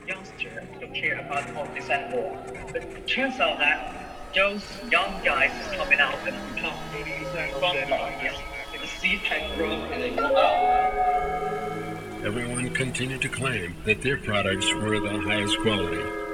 youngster who care about politics anymore. But it turns out that those young guys is coming out and become front line. The seed had grown and they go up. Everyone continued to claim that their products were the highest quality.